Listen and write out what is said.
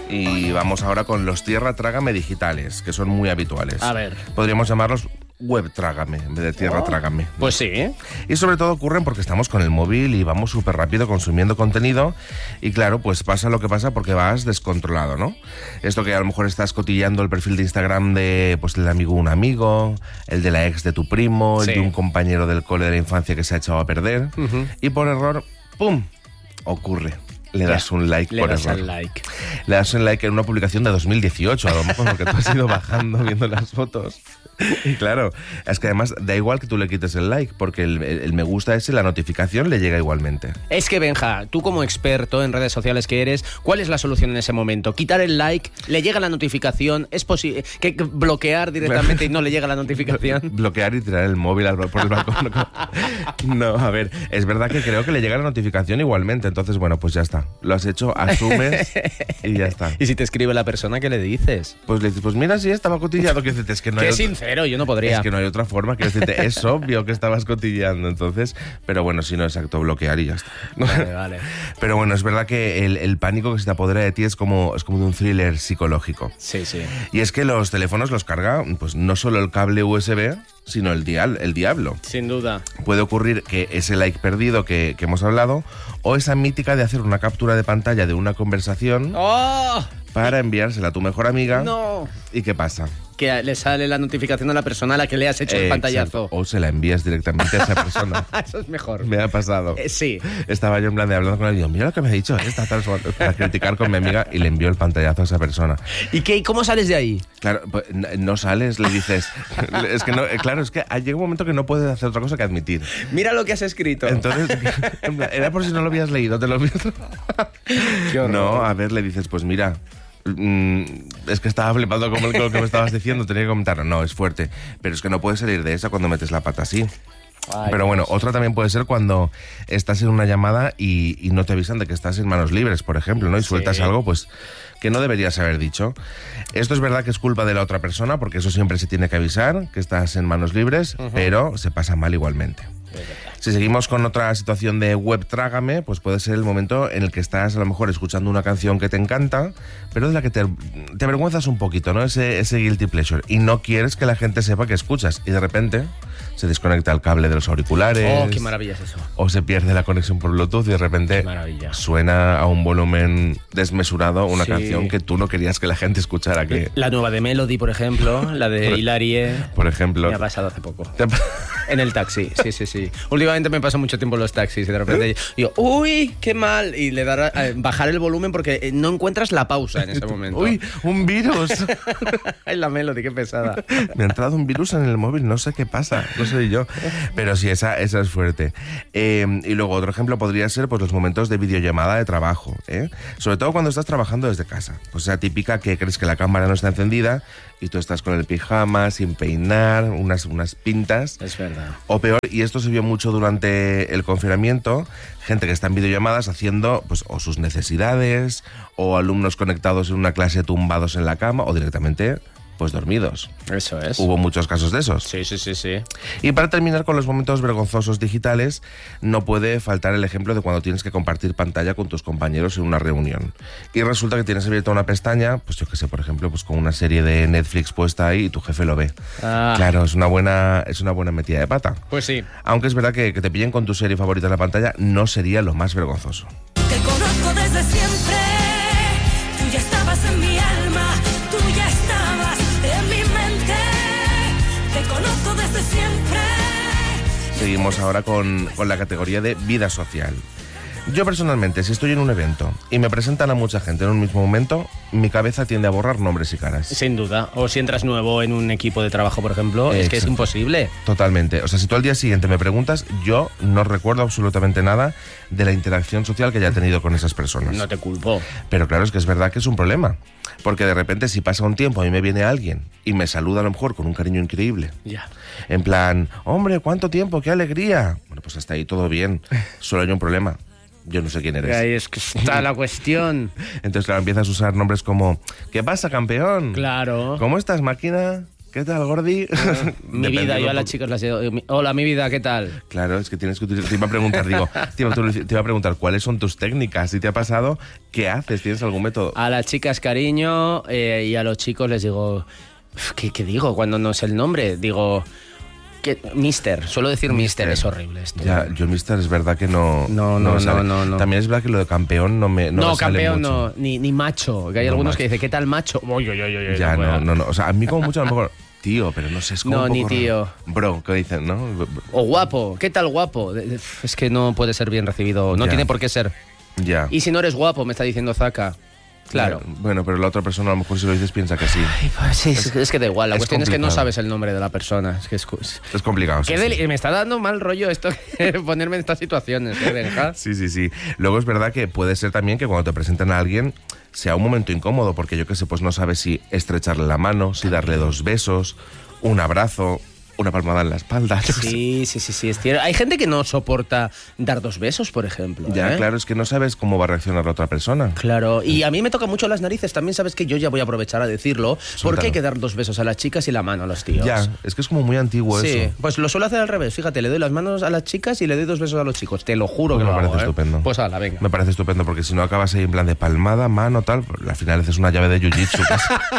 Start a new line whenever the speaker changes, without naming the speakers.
Y vamos ahora con los tierra trágame digitales, que son muy habituales.
A ver.
Podríamos llamarlos web trágame en vez de tierra trágame.
Pues sí, ¿eh?
Y sobre todo ocurren porque estamos con el móvil y vamos súper rápido consumiendo contenido y claro, pues pasa lo que pasa porque vas descontrolado, ¿no? Esto que a lo mejor estás cotilleando el perfil de Instagram de pues el amigo de un amigo, el de la ex de tu primo,
Sí.
el de un compañero del cole de la infancia que se ha echado a perder y por error, ¡pum!, ocurre. Le das un like
Le
por
das
error.
al like.
Le das un like en una publicación de 2018, a lo mejor porque tú has ido bajando viendo las fotos. Y claro, es que además da igual que tú le quites el like, porque el me gusta ese, la notificación le llega igualmente.
Es que, Benja, tú como experto en redes sociales que eres, ¿cuál es la solución en ese momento? ¿Quitar el like? ¿Le llega la notificación? ¿Es posible que bloquear directamente y no le llega la notificación?
Bloquear y tirar el móvil por el balcón. No, a ver, es verdad que creo que le llega la notificación igualmente, entonces bueno, pues ya está. Lo has hecho, asumes y ya está.
Y si te escribe la persona, ¿qué le dices?
Pues le dices, pues mira, sí, estaba cotillado, que dices, es que no hay
Qué
otra-
sincero, yo no podría.
Es que no hay otra forma, que decirte, es obvio que estabas cotilleando, entonces, pero bueno, si no, exacto, bloquear y ya está.
Vale.
Pero bueno, es verdad que el pánico que se te apodera de ti es como de un thriller psicológico.
Sí, sí.
Y es que los teléfonos los carga, pues no solo el cable USB, sino el diablo.
Sin duda.
Puede ocurrir que ese like perdido que hemos hablado, o esa mítica de hacer una captura de pantalla de una conversación
¡Oh!
para enviársela a tu mejor amiga.
¡No!
¿Y qué pasa?
Que le sale la notificación a la persona a la que le has hecho el pantallazo.
Exacto. O se la envías directamente a esa persona.
Eso es mejor.
Me ha pasado.
Sí.
Estaba yo en plan de hablando con él y digo, mira lo que me ha dicho esta tal para criticar con mi amiga y le envió el pantallazo a esa persona.
¿Y qué? ¿Cómo sales de ahí?
Claro, pues, no sales, le dices. Es que no, claro, es que llega un momento que no puedes hacer otra cosa que admitir.
Mira lo que has escrito.
Entonces, en plan, era por si no lo habías leído, te lo envío.
Qué horror.
No, a ver, le dices, pues mira. Es que estaba flipando con lo que me estabas diciendo, tenía que comentarlo. No, es fuerte, pero es que no puedes salir de esa cuando metes la pata así.
Ay,
Pero bueno,
Dios.
otra también puede ser cuando estás en una llamada y no te avisan de que estás en manos libres, por ejemplo, ¿no? Y sueltas
Sí.
algo, pues, que no deberías haber dicho. Esto es verdad que es culpa de la otra persona, porque eso siempre se tiene que avisar, que estás en manos libres, pero se pasa mal igualmente. Si seguimos con otra situación de web trágame, pues puede ser el momento en el que estás a lo mejor escuchando una canción que te encanta, pero de la que te avergüenzas un poquito, ¿no? Ese guilty pleasure. Y no quieres que la gente sepa que escuchas. Y de repente se desconecta el cable de los auriculares.
Oh, qué maravilla es eso.
O se pierde la conexión por Bluetooth y de repente
Qué maravilla.
suena a un volumen desmesurado una
Sí.
canción que tú no querías que la gente escuchara. Que,
La nueva de Melody, por ejemplo, la de Hilarie.
por ejemplo...
Me ha pasado hace poco.
te-
En el taxi, sí. Últimamente me paso mucho tiempo en los taxis y de repente digo, uy, qué mal. Y le dará bajar el volumen porque no encuentras la pausa en ese momento.
¡Uy, un virus!
Ay, la Melody, qué pesada.
Me ha entrado un virus en el móvil, no sé qué pasa, no sé yo. Pero sí, esa es fuerte. Y luego otro ejemplo podría ser pues los momentos de videollamada de trabajo, ¿eh? Sobre todo cuando estás trabajando desde casa. Pues esa típica que crees que la cámara no está encendida y tú estás con el pijama, sin peinar, unas pintas.
Es verdad.
O peor, y esto se vio mucho durante el confinamiento, gente que está en videollamadas haciendo pues o sus necesidades, o alumnos conectados en una clase tumbados en la cama, o directamente pues dormidos.
Eso es.
Hubo muchos casos de esos.
Sí.
Y para terminar con los momentos vergonzosos digitales, no puede faltar el ejemplo de cuando tienes que compartir pantalla con tus compañeros en una reunión. Y resulta que tienes abierta una pestaña, pues yo que sé, por ejemplo, pues con una serie de Netflix puesta ahí y tu jefe lo ve.
Ah.
Claro, es una buena metida de pata.
Pues sí.
Aunque es verdad que te pillen con tu serie favorita en la pantalla no sería lo más vergonzoso.
Te conozco desde siempre, tú ya estabas en mi alma, tú ya estabas en mi mente, te conozco desde siempre.
Seguimos ahora con la categoría de vida social. Yo personalmente, si estoy en un evento y me presentan a mucha gente en un mismo momento, mi cabeza tiende a borrar nombres y caras.
Sin duda. O si entras nuevo en un equipo de trabajo, por ejemplo, es que es
Exacto.
imposible.
Totalmente. O sea, si tú al día siguiente me preguntas, yo no recuerdo absolutamente nada de la interacción social que haya tenido con esas personas.
No te culpo.
Pero claro, es que es verdad que es un problema. Porque de repente, si pasa un tiempo, a mí me viene alguien y me saluda a lo mejor con un cariño increíble.
Ya.
En plan, hombre, ¿cuánto tiempo? ¡Qué alegría! Bueno, pues hasta ahí todo bien. Solo hay un problema. Yo no sé quién eres.
Ahí es que está la cuestión.
Entonces, claro, empiezas a usar nombres como ¿qué pasa, campeón?
Claro.
¿Cómo estás, máquina? ¿Qué tal, Gordi?
Mi vida, yo a las chicas las digo, hola, mi vida, ¿qué tal?
Claro, es que tienes que utilizar. Te iba a preguntar, te iba a preguntar cuáles son tus técnicas. Si te ha pasado, ¿qué haces? ¿Tienes algún método?
A las chicas cariño y a los chicos les digo, ¿qué digo cuando no sé el nombre? Digo, mister, suelo decir mister, es horrible esto.
Ya, yo mister es verdad que no.
No.
También es verdad que lo de campeón no me sale
campeón
mucho.
no, ni macho, que hay algunos que dicen, ¿qué tal macho?
Ya, no. O sea, a mí como mucho a lo mejor, tío, pero no sé, es como
No,
un poco
ni tío.
raro. Bro, ¿qué dicen, no?
O guapo, ¿qué tal guapo? Es que no puede ser bien recibido, no
Ya.
tiene por qué ser.
Ya.
Y si no eres guapo, me está diciendo Zaka. Claro.
Bueno, pero la otra persona a lo mejor si lo dices piensa que sí.
Ay, pues sí, es que da igual, la
es
cuestión es que no
complicado.
sabes el nombre de la persona. Es que
Es complicado. Sí, sí.
Me está dando mal rollo esto, ponerme en estas situaciones, Benja?
Sí. Luego es verdad que puede ser también que cuando te presenten a alguien sea un momento incómodo, porque yo qué sé, pues no sabes si estrecharle la mano, si darle 2 besos, un abrazo, una palmada en la espalda. yo qué sé.
Sí, es cierto. Hay gente que no soporta dar 2 besos, por ejemplo.
Ya,
¿eh?
claro, es que no sabes cómo va a reaccionar la otra persona.
Claro, y a mí me toca mucho las narices, también sabes que yo ya voy a aprovechar a decirlo, porque hay que dar 2 besos a las chicas y la mano a los tíos.
Ya, es que es como muy antiguo
Sí,
eso.
pues lo suelo hacer al revés, fíjate, le doy las manos a las chicas y le doy 2 besos a los chicos, te lo juro que
Me
lo
parece
hago,
estupendo.
Pues hala, venga.
Me parece estupendo, porque si no acabas ahí en plan de palmada, mano, tal, al final haces una llave de jiu-jitsu.